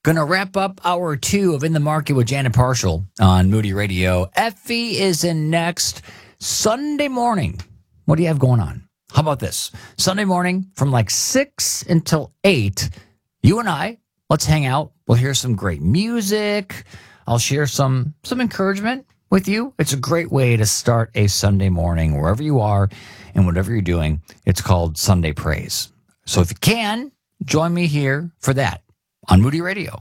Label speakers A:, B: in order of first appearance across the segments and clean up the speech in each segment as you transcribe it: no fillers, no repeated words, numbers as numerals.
A: Going to wrap up hour 2 of In the Market with Janet Parshall on Moody Radio. Effie is in next Sunday morning. What do you have going on? How about this? Sunday morning from like 6 until 8, you and I, let's hang out. We'll hear some great music. I'll share some encouragement with you. It's a great way to start a Sunday morning wherever you are and whatever you're doing. It's called Sunday Praise. So if you can, join me here for that on Moody Radio.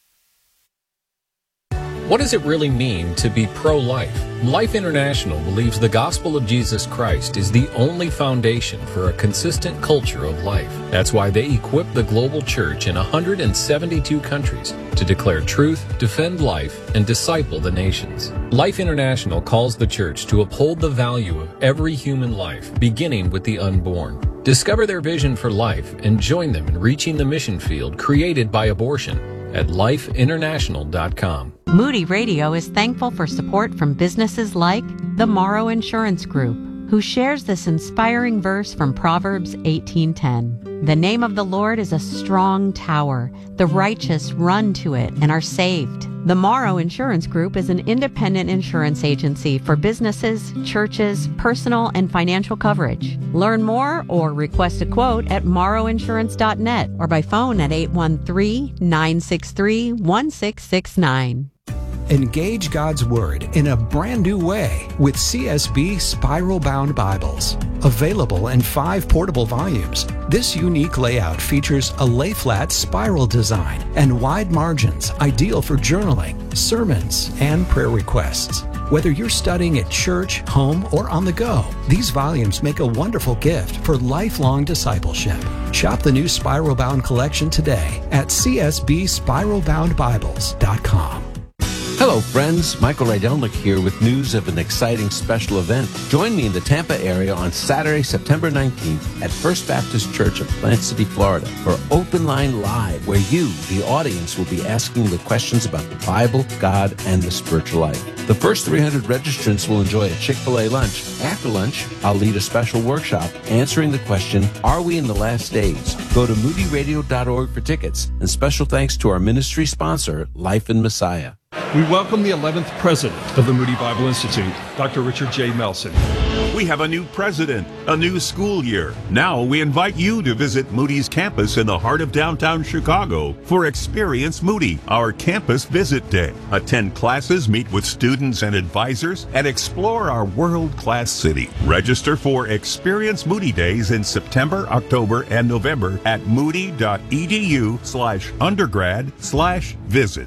B: What does it really mean to be pro-life? Life International believes the gospel of Jesus Christ is the only foundation for a consistent culture of life. That's why they equip the global church in 172 countries to declare truth, defend life, and disciple the nations. Life International calls the church to uphold the value of every human life, beginning with the unborn. Discover their vision for life and join them in reaching the mission field created by abortion at lifeinternational.com.
C: Moody Radio is thankful for support from businesses like the Morrow Insurance Group, who shares this inspiring verse from Proverbs 18:10. The name of the Lord is a strong tower. The righteous run to it and are saved. The Morrow Insurance Group is an independent insurance agency for businesses, churches, personal and financial coverage. Learn more or request a quote at morrowinsurance.net or by phone at 813-963-1669.
D: Engage God's Word in a brand new way with CSB Spiral Bound Bibles. Available in 5 portable volumes, this unique layout features a lay-flat spiral design and wide margins ideal for journaling, sermons, and prayer requests. Whether you're studying at church, home, or on the go, these volumes make a wonderful gift for lifelong discipleship. Shop the new Spiral Bound collection today at csbspiralboundbibles.com.
E: Hello, friends. Michael Rydelnik here with news of an exciting special event. Join me in the Tampa area on Saturday, September 19th at First Baptist Church of Plant City, Florida for Open Line Live, where you, the audience, will be asking the questions about the Bible, God, and the spiritual life. The first 300 registrants will enjoy a Chick-fil-A lunch. After lunch, I'll lead a special workshop answering the question, are we in the last days? Go to moodyradio.org for tickets. And special thanks to our ministry sponsor, Life in Messiah.
F: We welcome the 11th president of the Moody Bible Institute, Dr. Richard J. Melson.
G: We have a new president, a new school year. Now we invite you to visit Moody's campus in the heart of downtown Chicago for Experience Moody, our campus visit day. Attend classes, meet with students and advisors, and explore our world-class city. Register for Experience Moody Days in September, October, and November at moody.edu/undergrad/visit.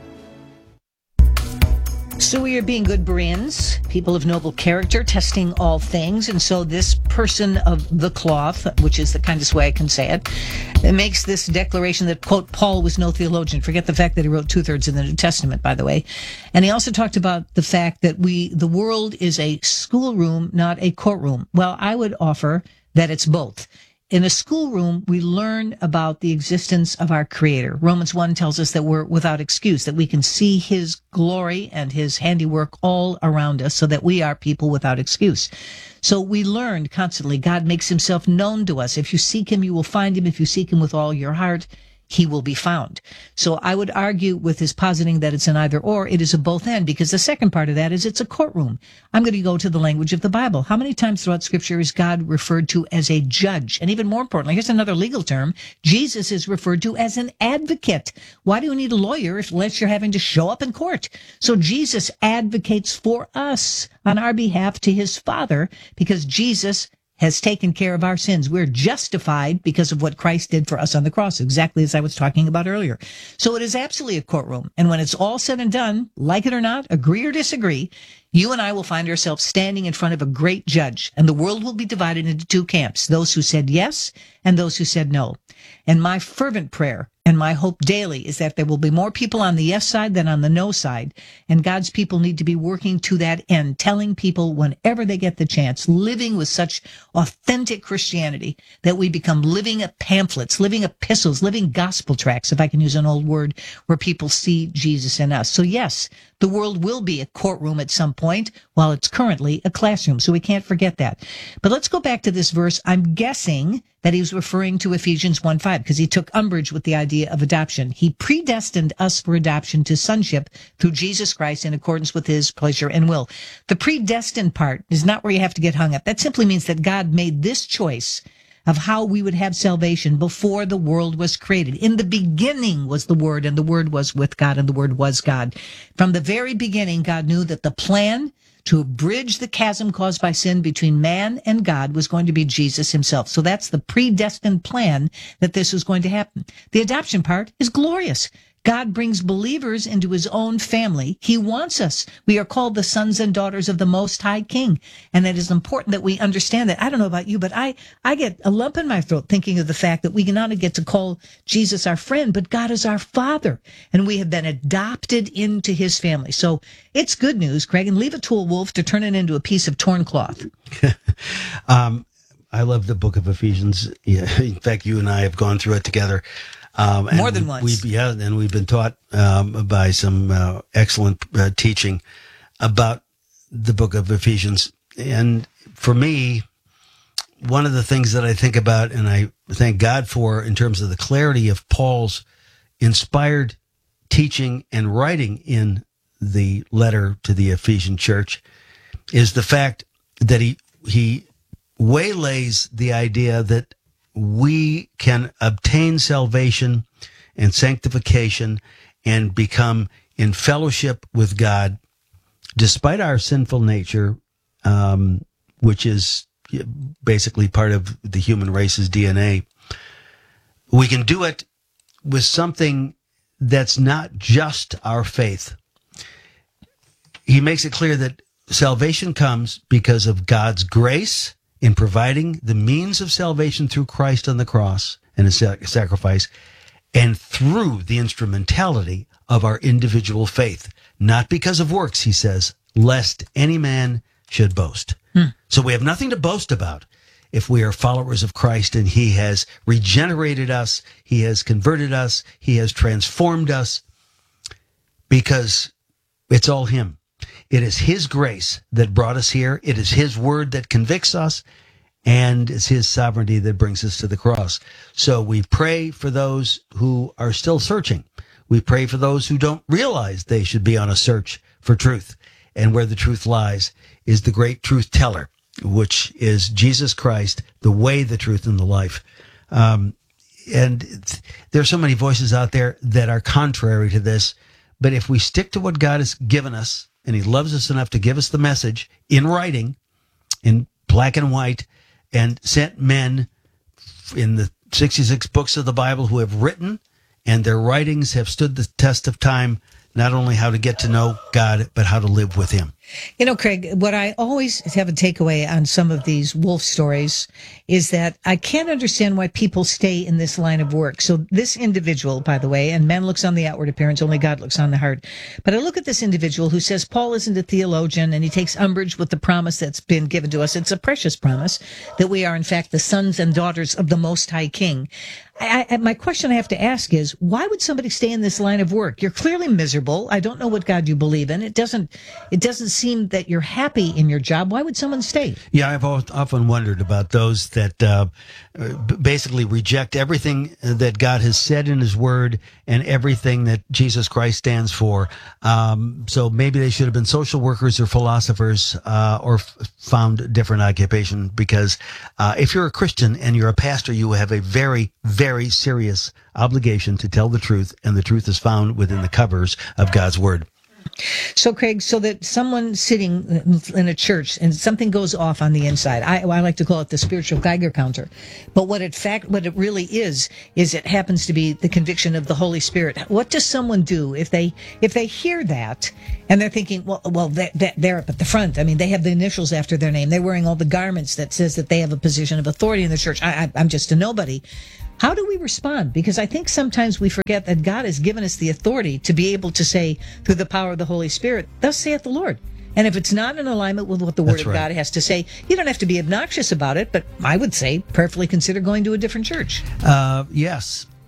H: So we are being good Bereans, people of noble character, testing all things. And so this person of the cloth, which is the kindest way I can say it, makes this declaration that, quote, Paul was no theologian. Forget the fact that he wrote 2/3 of the New Testament, by the way. And he also talked about the fact that the world is a schoolroom, not a courtroom. Well, I would offer that it's both. In a schoolroom, we learn about the existence of our Creator. Romans 1 tells us that we're without excuse, that we can see His glory and His handiwork all around us, so that we are people without excuse. So we learn constantly. God makes Himself known to us. If you seek Him, you will find Him. If you seek Him with all your heart, He will be found. So I would argue with his positing that it's an either or, it is a both and, because the second part of that is it's a courtroom. I'm going to go to the language of the Bible. How many times throughout Scripture is God referred to as a judge? And even more importantly, here's another legal term. Jesus is referred to as an advocate. Why do you need a lawyer unless you're having to show up in court? So Jesus advocates for us on our behalf to His Father, because Jesus has taken care of our sins. We're justified because of what Christ did for us on the cross, exactly as I was talking about earlier. So it is absolutely a courtroom. And when it's all said and done, like it or not, agree or disagree, you and I will find ourselves standing in front of a great judge, and the world will be divided into 2 camps, those who said yes and those who said no. And my fervent prayer and my hope daily is that there will be more people on the yes side than on the no side. And God's people need to be working to that end, telling people whenever they get the chance, living with such authentic Christianity that we become living pamphlets, living epistles, living gospel tracts, if I can use an old word, where people see Jesus in us. So yes, the world will be a courtroom at some point while it's currently a classroom. So we can't forget that. But let's go back to this verse. I'm guessing that he was referring to Ephesians 1:5 because he took umbrage with the idea of adoption. He predestined us for adoption to sonship through Jesus Christ in accordance with his pleasure and will. The predestined part is not where you have to get hung up. That simply means that God made this choice of how we would have salvation before the world was created. In the beginning was the Word, and the Word was with God, and the Word was God. From the very beginning, God knew that the plan to bridge the chasm caused by sin between man and God was going to be Jesus himself. So that's the predestined plan that this was going to happen. The adoption part is glorious. God brings believers into his own family. He wants us. We are called the sons and daughters of the Most High King. And it is important that we understand that. I don't know about you, but I get a lump in my throat thinking of the fact that we can not only get to call Jesus our friend, but God is our Father. And we have been adopted into his family. So it's good news, Craig, and leave it to a wolf to turn it into a piece of torn cloth.
I: I love the book of Ephesians. Yeah, in fact, you and I have gone through it together.
H: More than once.
I: And we've been taught by some excellent teaching about the book of Ephesians. And for me, one of the things that I think about and I thank God for in terms of the clarity of Paul's inspired teaching and writing in the letter to the Ephesian church is the fact that he waylays the idea that we can obtain salvation and sanctification and become in fellowship with God despite our sinful nature, which is basically part of the human race's DNA. We can do it with something that's not just our faith. He makes it clear that salvation comes because of God's grace in providing the means of salvation through Christ on the cross and his sacrifice, and through the instrumentality of our individual faith, not because of works, he says, lest any man should boast. So we have nothing to boast about if we are followers of Christ and he has regenerated us, he has converted us, he has transformed us, because it's all him. It is his grace that brought us here. It is his word that convicts us, and it's his sovereignty that brings us to the cross. So we pray for those who are still searching. We pray for those who don't realize they should be on a search for truth. And where the truth lies is the great truth teller, which is Jesus Christ, the way, the truth, and the life. And there's so many voices out there that are contrary to this. But if we stick to what God has given us, and he loves us enough to give us the message in writing, in black and white, and sent men in the 66 books of the Bible who have written, and their writings have stood the test of time, not only how to get to know God, but how to live with him.
H: You know, Craig, what I always have a takeaway on some of these wolf stories is that I can't understand why people stay in this line of work. So this individual, by the way, and man looks on the outward appearance, only God looks on the heart. But I look at this individual who says Paul isn't a theologian, and he takes umbrage with the promise that's been given to us. It's a precious promise that we are, in fact, the sons and daughters of the Most High King. My question I have to ask is, why would somebody stay in this line of work? You're clearly miserable. I don't know what God you believe in. It doesn't seem that you're happy in your job. Why would someone stay?
I: Yeah, I've often wondered about those that basically reject everything that God has said in his word and everything that Jesus Christ stands for. So maybe they should have been social workers or philosophers or found a different occupation, because if you're a Christian and you're a pastor, you have a very, very serious obligation to tell the truth, and the truth is found within the covers of God's word.
H: So, Craig, so that someone sitting in a church and something goes off on the inside, I like to call it the spiritual Geiger counter. But what it really is it happens to be the conviction of the Holy Spirit. What does someone do if they hear that and they're thinking, well, they're up at the front. I mean, they have the initials after their name. They're wearing all the garments that says that they have a position of authority in the church. I'm just a nobody. How do we respond? Because I think sometimes we forget that God has given us the authority to be able to say, through the power of the Holy Spirit, thus saith the Lord. And if it's not in alignment with what the Word of God has to say, you don't have to be obnoxious about it, but I would say prayerfully consider going to a different church.
I: Yes.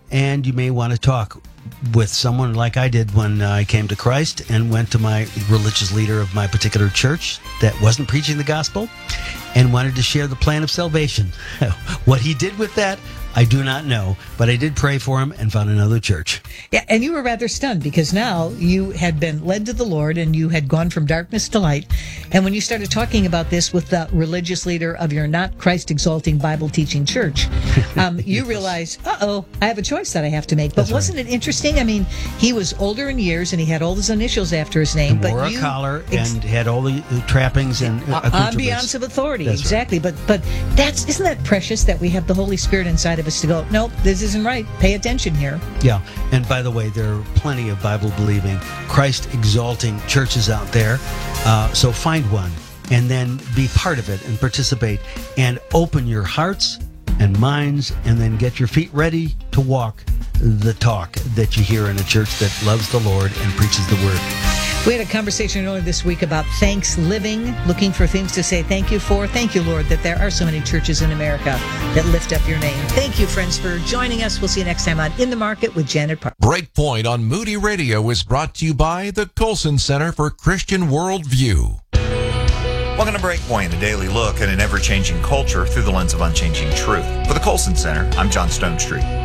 I: and you may want to talk with someone like I did when I came to Christ and went to my religious leader of my particular church that wasn't preaching the gospel and wanted to share the plan of salvation. What he did with that, I do not know, but I did pray for him and found another church.
H: Yeah, and you were rather stunned because now you had been led to the Lord and you had gone from darkness to light. And when you started talking about this with the religious leader of your not Christ-exalting Bible-teaching church, you realized, I have a choice that I have to make. But wasn't it interesting? I mean, he was older in years and he had all his initials after his name.
I: But wore a collar and had all the trappings and
H: ambiance of authority.
I: That's
H: exactly. Right. But isn't that precious that we have the Holy Spirit inside of us to go, nope, this isn't right. Pay attention here.
I: Yeah. And by the way, there are plenty of Bible-believing, Christ-exalting churches out there. So find one and then be part of it and participate and open your hearts and minds and then get your feet ready to walk the talk that you hear in a church that loves the Lord and preaches the word.
H: We had a conversation earlier this week about thanks living, looking for things to say thank you for. Thank you, Lord, that there are so many churches in America that lift up your name. Thank you, friends, for joining us. We'll see you next time on In the Market with Janet Park.
J: Breakpoint on Moody Radio is brought to you by the Colson Center for Christian Worldview.
K: Welcome to Breakpoint, a daily look at an ever-changing culture through the lens of unchanging truth. For the Colson Center, I'm John Stonestreet.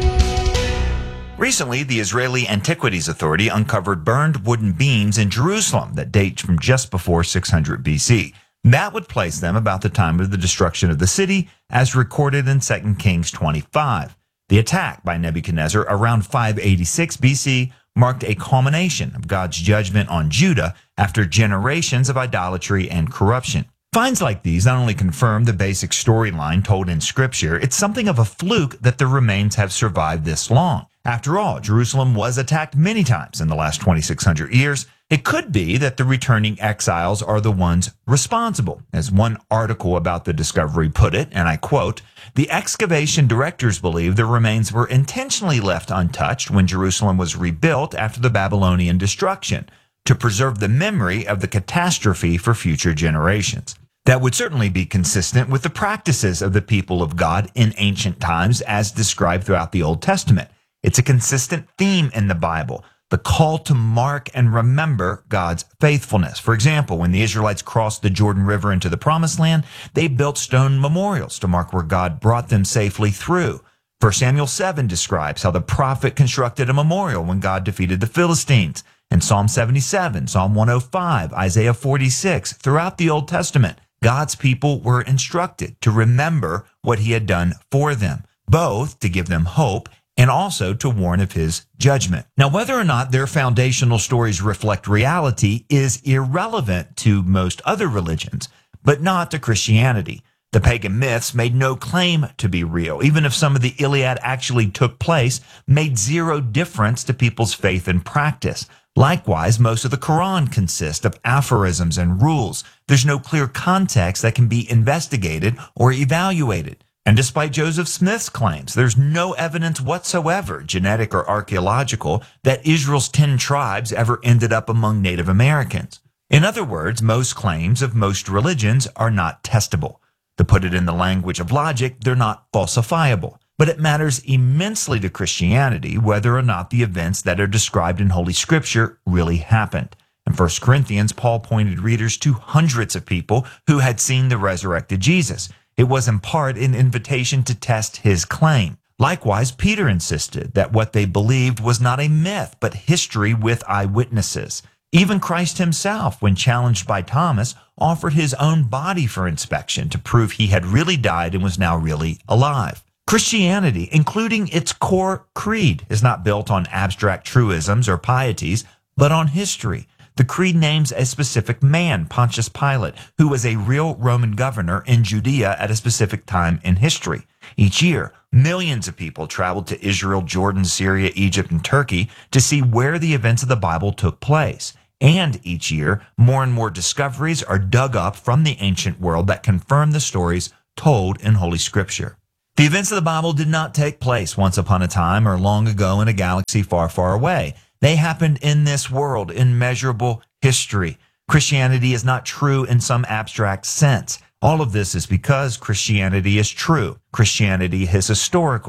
K: Recently, the Israeli Antiquities Authority uncovered burned wooden beams in Jerusalem that date from just before 600 BC. That would place them about the time of the destruction of the city, as recorded in 2 Kings 25. The attack by Nebuchadnezzar around 586 BC marked a culmination of God's judgment on Judah after generations of idolatry and corruption. Finds like these not only confirm the basic storyline told in Scripture, it's something of a fluke that the remains have survived this long. After all, Jerusalem was attacked many times in the last 2,600 years. It could be that the returning exiles are the ones responsible. As one article about the discovery put it, and I quote, "The excavation directors believe the remains were intentionally left untouched when Jerusalem was rebuilt after the Babylonian destruction, to preserve the memory of the catastrophe for future generations." That would certainly be consistent with the practices of the people of God in ancient times as described throughout the Old Testament. It's a consistent theme in the Bible, the call to mark and remember God's faithfulness. For example, when the Israelites crossed the Jordan River into the Promised Land, they built stone memorials to mark where God brought them safely through. 1 Samuel 7 describes how the prophet constructed a memorial when God defeated the Philistines. And Psalm 77, Psalm 105, Isaiah 46, throughout the Old Testament, God's people were instructed to remember what he had done for them, both to give them hope and also to warn of his judgment. Now, whether or not their foundational stories reflect reality is irrelevant to most other religions, but not to Christianity. The pagan myths made no claim to be real. Even if some of the Iliad actually took place, made zero difference to people's faith and practice. Likewise, most of the Quran consists of aphorisms and rules. There's no clear context that can be investigated or evaluated. And despite Joseph Smith's claims, there's no evidence whatsoever, genetic or archaeological, that Israel's 10 tribes ever ended up among Native Americans. In other words, most claims of most religions are not testable. To put it in the language of logic, they're not falsifiable. But it matters immensely to Christianity whether or not the events that are described in Holy Scripture really happened. In 1 Corinthians, Paul pointed readers to hundreds of people who had seen the resurrected Jesus. It was in part an invitation to test his claim. Likewise, Peter insisted that what they believed was not a myth, but history with eyewitnesses. Even Christ himself, when challenged by Thomas, offered his own body for inspection to prove he had really died and was now really alive. Christianity, including its core creed, is not built on abstract truisms or pieties, but on history. The creed names a specific man, Pontius Pilate, who was a real Roman governor in Judea at a specific time in history. Each year, millions of people traveled to Israel, Jordan, Syria, Egypt, and Turkey to see where the events of the Bible took place. And each year, more and more discoveries are dug up from the ancient world that confirm the stories told in Holy Scripture. The events of the Bible did not take place once upon a time or long ago in a galaxy far, far away. They happened in this world, in measurable history. Christianity is not true in some abstract sense. All of this is because Christianity is true. Christianity is historical.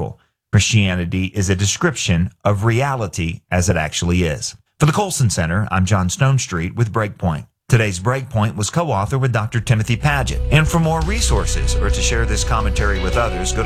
K: Christianity is a description of reality as it actually is. For the Colson Center, I'm John Stonestreet with Breakpoint. Today's Breakpoint was co-authored with Dr. Timothy Paget. And for more resources or to share this commentary with others, go to